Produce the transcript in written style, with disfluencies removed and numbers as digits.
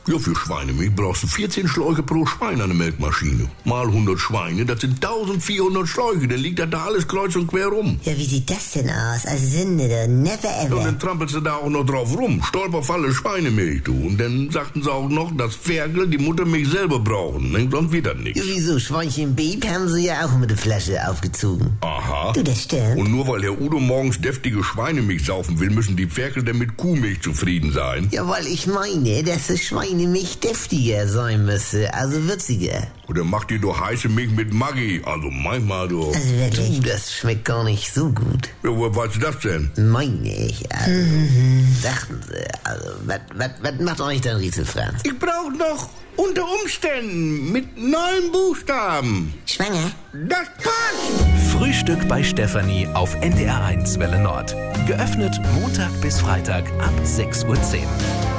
Ja, für Schweinemilch brauchst du 14 Schläuche pro Schwein an der Melkmaschine. Mal 100 Schweine, das sind 1400 Schläuche. Dann liegt da alles kreuz und quer rum. Ja, wie sieht das denn aus? Also Sünde, never Ja, und ever. dann trampelst du da auch noch drauf rum. Stolperfalle Schweinemilch, du. Und dann sagten sie auch noch, dass Ferkel die Muttermilch selber brauchen. Ne? Sonst wird das nichts. Ja, wieso? Schweinchen Beep haben sie ja auch mit der Flasche aufgezogen. Aha. Du, das stimmt. Und nur weil Herr Udo morgens deftige Schweinemilch saufen will, müssen die Ferkel dann mit Kuhmilch zufrieden sein. Ja, weil ich meine, dass das Schweinemilch deftiger sein müsse, also würziger. Oder macht ihr doch heiße Milch mit Maggi. Also manchmal doch. Also wirklich, das schmeckt gar nicht so gut. Ja, woher weißt du das denn? Meine ich, also, dachten sie, also, was macht euch denn Riesel Franz? Ich brauch noch unter Umständen mit 9 Buchstaben. Schwanger? Das passt. Frühstück bei Stefanie auf NDR1 Welle Nord. Geöffnet Montag bis Freitag ab 6:10 Uhr.